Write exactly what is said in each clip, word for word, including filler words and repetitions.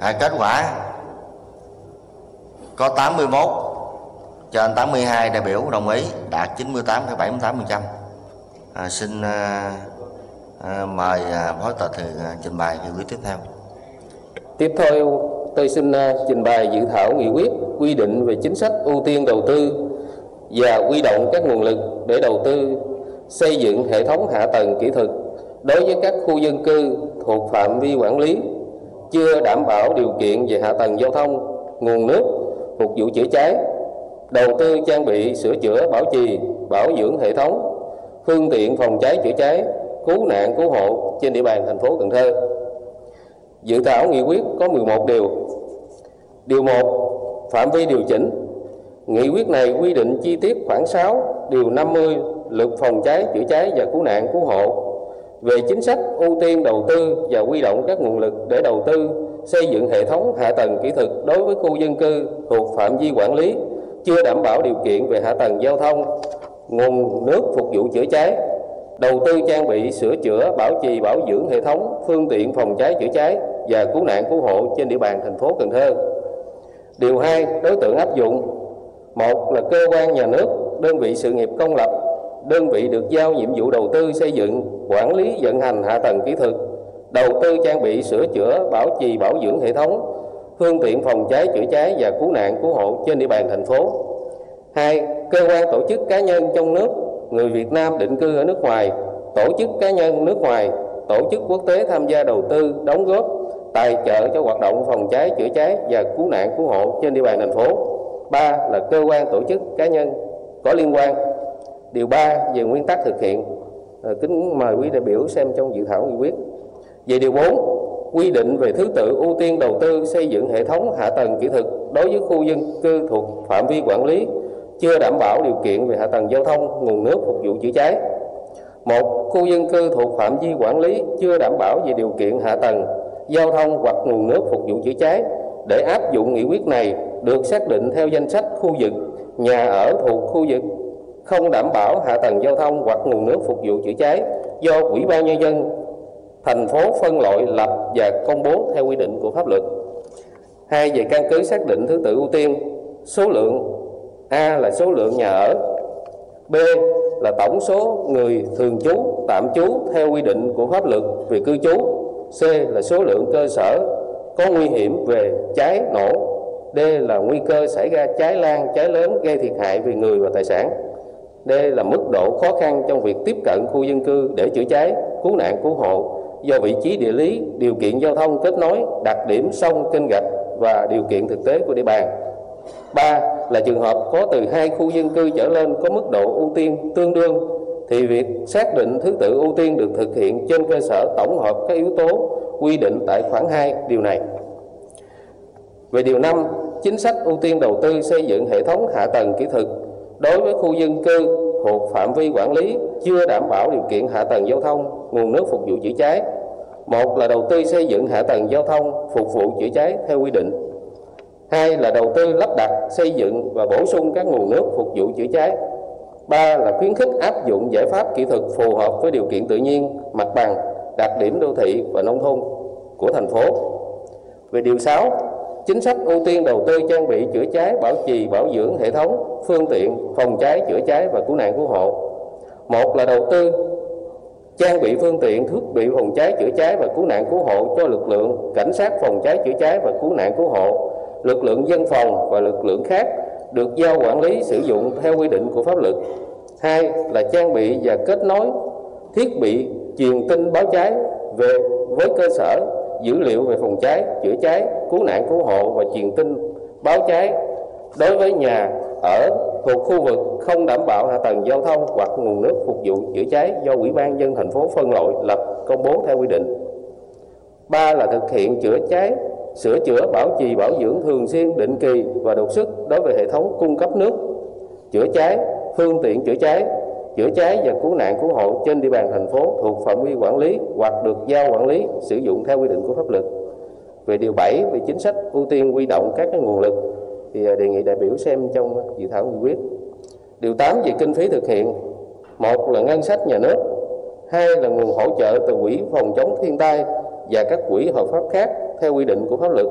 À, kết quả có tám mươi mốt trên tám mươi hai đại biểu đồng ý, đạt chín mươi tám phẩy bảy mươi tám phần trăm. À, xin à, à, mời à, Phó Tịch thì à, trình bày nghị quyết tiếp theo. Tiếp theo, tôi xin uh, trình bày dự thảo nghị quyết quy định về chính sách ưu tiên đầu tư và huy động các nguồn lực để đầu tư xây dựng hệ thống hạ tầng kỹ thuật đối với các khu dân cư thuộc phạm vi quản lý chưa đảm bảo điều kiện về hạ tầng giao thông, nguồn nước phục vụ chữa cháy, đầu tư trang bị sửa chữa bảo trì, bảo dưỡng hệ thống, phương tiện phòng cháy chữa cháy, cứu nạn cứu hộ trên địa bàn thành phố Cần Thơ. Dự thảo nghị quyết có mười một điều. Điều một, phạm vi điều chỉnh. Nghị quyết này quy định chi tiết khoảng sáu điều năm mươi Luật phòng cháy chữa cháy và cứu nạn cứu hộ về chính sách ưu tiên đầu tư và huy động các nguồn lực để đầu tư xây dựng hệ thống hạ tầng kỹ thuật đối với khu dân cư thuộc phạm vi quản lý chưa đảm bảo điều kiện về hạ tầng giao thông, nguồn nước phục vụ chữa cháy, đầu tư trang bị sửa chữa bảo trì bảo dưỡng hệ thống phương tiện phòng cháy chữa cháy và cứu nạn cứu hộ trên địa bàn thành phố Cần Thơ. Điều hai, đối tượng áp dụng. Một là cơ quan nhà nước, đơn vị sự nghiệp công lập, đơn vị được giao nhiệm vụ đầu tư xây dựng, quản lý vận hành hạ tầng kỹ thuật, đầu tư trang bị sửa chữa bảo trì bảo dưỡng hệ thống phương tiện phòng cháy chữa cháy và cứu nạn cứu hộ trên địa bàn thành phố. Hai, cơ quan tổ chức cá nhân trong nước, người Việt Nam định cư ở nước ngoài, tổ chức cá nhân nước ngoài, tổ chức quốc tế tham gia đầu tư, đóng góp, tài trợ cho hoạt động phòng cháy chữa cháy và cứu nạn cứu hộ trên địa bàn thành phố. Ba là cơ quan tổ chức cá nhân có liên quan. Điều ba về nguyên tắc thực hiện. À, kính mời quý đại biểu xem trong dự thảo nghị quyết. Về điều bốn, quy định về thứ tự ưu tiên đầu tư xây dựng hệ thống hạ tầng kỹ thuật đối với khu dân cư thuộc phạm vi quản lý chưa đảm bảo điều kiện về hạ tầng giao thông, nguồn nước phục vụ chữa cháy. Một, khu dân cư thuộc phạm vi quản lý chưa đảm bảo về điều kiện hạ tầng giao thông hoặc nguồn nước phục vụ chữa cháy để áp dụng nghị quyết này được xác định theo danh sách khu vực nhà ở thuộc khu vực không đảm bảo hạ tầng giao thông hoặc nguồn nước phục vụ chữa cháy do Ủy ban Nhân dân thành phố phân loại lập và công bố theo quy định của pháp luật. Hai, về căn cứ xác định thứ tự ưu tiên. Số lượng. A là số lượng nhà ở. B là tổng số người thường trú, tạm trú theo quy định của pháp luật về cư trú. C là số lượng cơ sở có nguy hiểm về cháy nổ. D là nguy cơ xảy ra cháy lan, cháy lớn gây thiệt hại về người và tài sản. D là mức độ khó khăn trong việc tiếp cận khu dân cư để chữa cháy, cứu nạn cứu hộ do vị trí địa lý, điều kiện giao thông kết nối, đặc điểm sông, kênh rạch và điều kiện thực tế của địa bàn. Ba là trường hợp có từ hai khu dân cư trở lên có mức độ ưu tiên tương đương thì việc xác định thứ tự ưu tiên được thực hiện trên cơ sở tổng hợp các yếu tố quy định tại khoản hai điều này. Về điều năm, chính sách ưu tiên đầu tư xây dựng hệ thống hạ tầng kỹ thuật đối với khu dân cư thuộc phạm vi quản lý chưa đảm bảo điều kiện hạ tầng giao thông, nguồn nước phục vụ chữa cháy. Một là đầu tư xây dựng hạ tầng giao thông phục vụ chữa cháy theo quy định. Hai là đầu tư lắp đặt, xây dựng và bổ sung các nguồn nước phục vụ chữa cháy. Ba là khuyến khích áp dụng giải pháp kỹ thuật phù hợp với điều kiện tự nhiên, mặt bằng, đặc điểm đô thị và nông thôn của thành phố. Về điều sáu, chính sách ưu tiên đầu tư trang bị chữa cháy, bảo trì, bảo dưỡng hệ thống, phương tiện phòng cháy chữa cháy và cứu nạn cứu hộ. Một là đầu tư trang bị phương tiện, thiết bị phòng cháy chữa cháy và cứu nạn cứu hộ cho lực lượng cảnh sát phòng cháy chữa cháy và cứu nạn cứu hộ, lực lượng dân phòng và lực lượng khác được giao quản lý sử dụng theo quy định của pháp luật. Hai là trang bị và kết nối thiết bị truyền tin báo cháy về với cơ sở dữ liệu về phòng cháy, chữa cháy, cứu nạn cứu hộ và truyền tin báo cháy đối với nhà ở thuộc khu vực không đảm bảo hạ tầng giao thông hoặc nguồn nước phục vụ chữa cháy do Ủy ban Nhân dân thành phố phân loại lập công bố theo quy định. Ba là thực hiện chữa cháy, sửa chữa, bảo trì, bảo dưỡng thường xuyên, định kỳ và đột xuất đối với hệ thống cung cấp nước, chữa cháy, phương tiện chữa cháy, chữa cháy và cứu nạn cứu hộ trên địa bàn thành phố thuộc phạm vi quản lý hoặc được giao quản lý sử dụng theo quy định của pháp luật. Về điều bảy về chính sách ưu tiên huy động các cái nguồn lực thì đề nghị đại biểu xem trong dự thảo nghị quyết. Điều tám về kinh phí thực hiện. Một là ngân sách nhà nước. Hai là nguồn hỗ trợ từ quỹ phòng chống thiên tai và các quỹ hợp pháp khác theo quy định của pháp luật.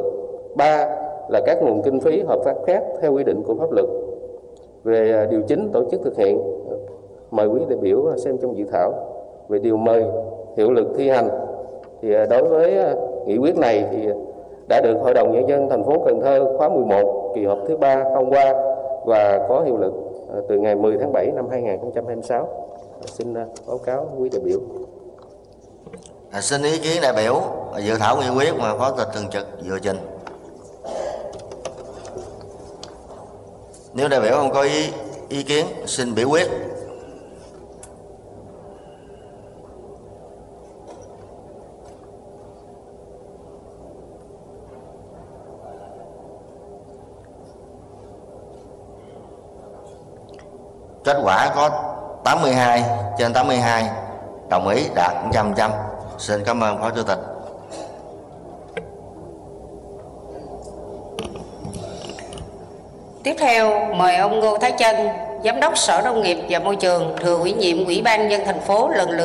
Ba là các nguồn kinh phí hợp pháp khác theo quy định của pháp luật. Về điều chính tổ chức thực hiện, mời quý đại biểu xem trong dự thảo. Về điều mời hiệu lực thi hành thì đối với nghị quyết này thì đã được Hội đồng Nhân dân thành phố Cần Thơ khóa mười một kỳ họp thứ ba thông qua và có hiệu lực từ ngày mười tháng bảy năm hai nghìn không trăm hai mươi sáu. Xin báo cáo quý đại biểu. À, xin ý kiến đại biểu dự thảo nghị quyết mà Phó Tịch Thường trực vừa trình. Nếu đại biểu không có ý, ý kiến, xin biểu quyết. Kết quả có tám mươi hai trên tám mươi hai đồng ý, đạt một trăm phần trăm. Xin cảm ơn Phó Chủ tịch. Tiếp theo, mời ông Ngô Thái Trân, Giám đốc Sở Nông nghiệp và Môi trường, thừa ủy nhiệm Ủy ban nhân dân thành phố lần lượt